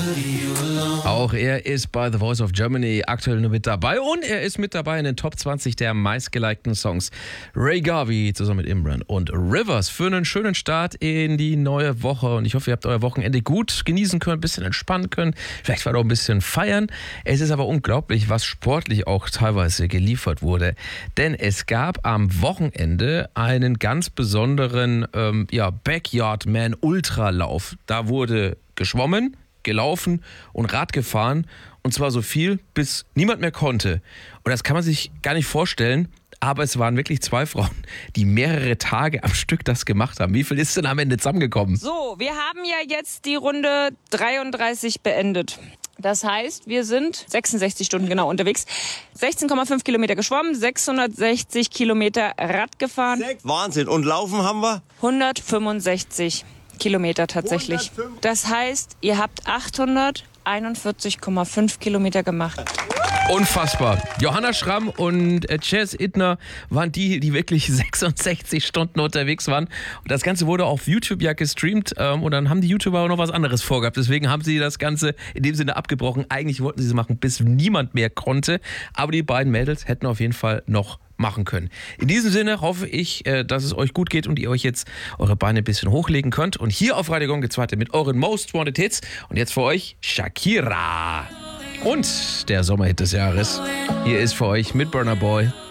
Auch er ist bei The Voice of Germany aktuell nur mit dabei und er ist mit dabei in den Top 20 der meistgelikten Songs. Ray Garvey zusammen mit Imran und Rivers für einen schönen Start in die neue Woche und ich hoffe, ihr habt euer Wochenende gut genießen können, ein bisschen entspannen können, vielleicht war auch ein bisschen feiern. Es ist aber unglaublich, was sportlich auch teilweise geliefert wurde, denn es gab am Wochenende einen ganz besonderen Backyard Man Ultralauf. Da wurde geschwommen, gelaufen und Rad gefahren und zwar so viel, bis niemand mehr konnte. Und das kann man sich gar nicht vorstellen, aber es waren wirklich 2 Frauen, die mehrere Tage am Stück das gemacht haben. Wie viel ist denn am Ende zusammengekommen? So, wir haben ja jetzt die Runde 33 beendet. Das heißt, wir sind 66 Stunden genau unterwegs. 16,5 Kilometer geschwommen, 660 Kilometer Rad gefahren. Wahnsinn. Und laufen haben wir? 165 Kilometer tatsächlich. Das heißt, ihr habt 841,5 Kilometer gemacht. Unfassbar. Johanna Schramm und Chaz Idner waren die wirklich 66 Stunden unterwegs waren. Und das Ganze wurde auf YouTube ja gestreamt und dann haben die YouTuber auch noch was anderes vorgehabt. Deswegen haben sie das Ganze in dem Sinne abgebrochen. Eigentlich wollten sie es machen, bis niemand mehr konnte. Aber die beiden Mädels hätten auf jeden Fall noch machen können. In diesem Sinne hoffe ich, dass es euch gut geht und ihr euch jetzt eure Beine ein bisschen hochlegen könnt. Und hier auf Radio Gong geht's weiter mit euren Most Wanted Hits. Und jetzt für euch Shakira. Und der Sommerhit des Jahres. Hier ist für euch mit Burna Boy